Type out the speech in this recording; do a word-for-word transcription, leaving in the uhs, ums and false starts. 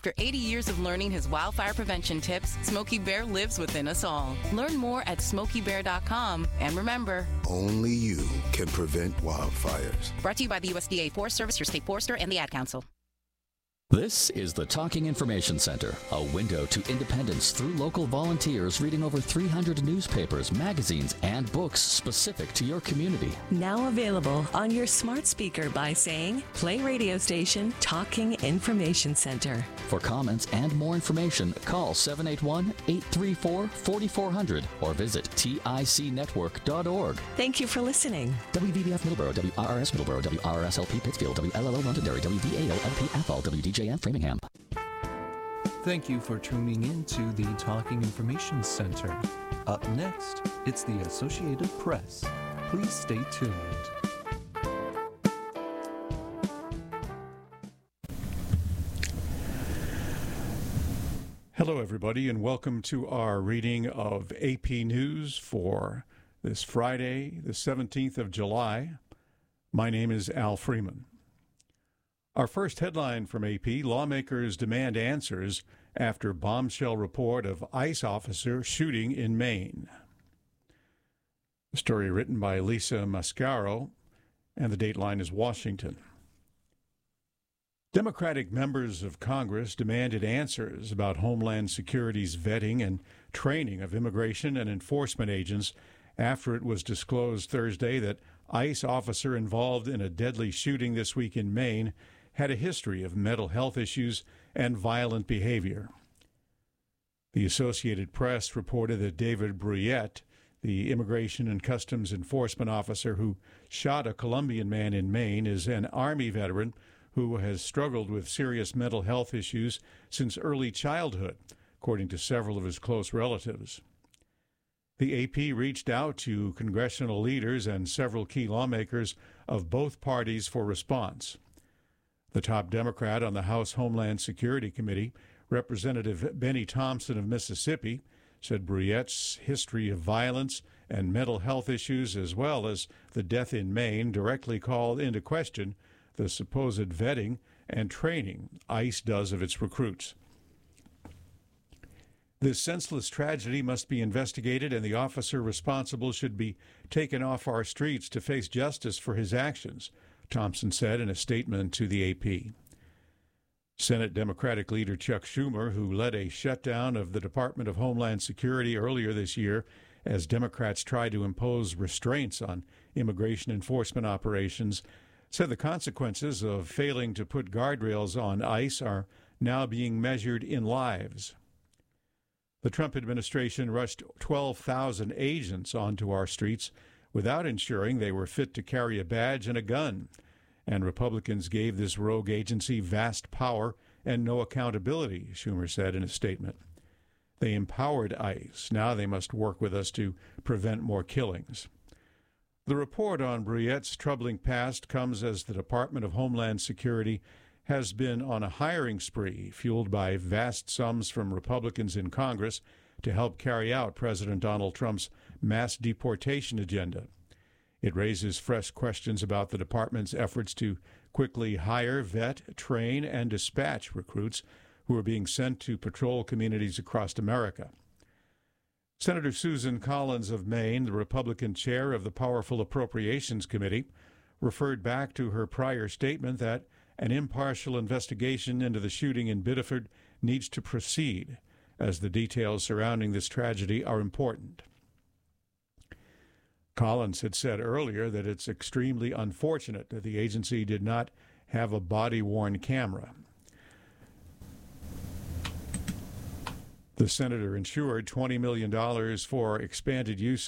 After eighty years of learning his wildfire prevention tips, Smokey Bear lives within us all. Learn more at smokey bear dot com. And remember, only you can prevent wildfires. Brought to you by the U S D A Forest Service, your state forester, and the Ad Council. This is the Talking Information Center, a window to independence through local volunteers reading over three hundred newspapers, magazines, and books specific to your community. Now available on your smart speaker by saying, play radio station Talking Information Center. For comments and more information, call seven eight one, eight three four, four four zero zero or visit tic network dot org. Thank you for listening. W V B F Middleborough, W R R S Middleborough, W R R S L P Pittsfield, W L L O Londonderry, W V A O L P Athol, W D J N Framingham. Thank you for tuning in to the Talking Information Center. Up next, it's the Associated Press. Please stay tuned. Hello, everybody, and welcome to our reading of A P News for this Friday, the seventeenth of July. My name is Al Freeman. Our first headline from A P, lawmakers demand answers after bombshell report of ICE officer shooting in Maine. A story written by Lisa Mascaro, and the dateline is Washington. Democratic members of Congress demanded answers about Homeland Security's vetting and training of immigration and enforcement agents after it was disclosed Thursday that ICE officer involved in a deadly shooting this week in Maine had a history of mental health issues and violent behavior. The Associated Press reported that David Bruyette, the Immigration and Customs Enforcement officer who shot a Colombian man in Maine, is an Army veteran who has struggled with serious mental health issues since early childhood, according to several of his close relatives. The A P reached out to congressional leaders and several key lawmakers of both parties for response. The top Democrat on the House Homeland Security Committee, Representative Benny Thompson of Mississippi, said Bruyette's history of violence and mental health issues, as well as the death in Maine, directly called into question the supposed vetting and training ICE does of its recruits. This senseless tragedy must be investigated, and the officer responsible should be taken off our streets to face justice for his actions, Thompson said in a statement to the A P. Senate Democratic leader Chuck Schumer, who led a shutdown of the Department of Homeland Security earlier this year as Democrats tried to impose restraints on immigration enforcement operations, said the consequences of failing to put guardrails on ICE are now being measured in lives. The Trump administration rushed twelve thousand agents onto our streets without ensuring they were fit to carry a badge and a gun, and Republicans gave this rogue agency vast power and no accountability, Schumer said in a statement. They empowered ICE. Now they must work with us to prevent more killings. The report on Bruyette's troubling past comes as the Department of Homeland Security has been on a hiring spree fueled by vast sums from Republicans in Congress to help carry out President Donald Trump's mass deportation agenda. It raises fresh questions about the department's efforts to quickly hire, vet, train, and dispatch recruits who are being sent to patrol communities across America. Senator Susan Collins of Maine, the Republican chair of the powerful Appropriations Committee, referred back to her prior statement that an impartial investigation into the shooting in Biddeford needs to proceed, as the details surrounding this tragedy are important. Collins had said earlier that it's extremely unfortunate that the agency did not have a body-worn camera. The senator ensured twenty million dollars for expanded use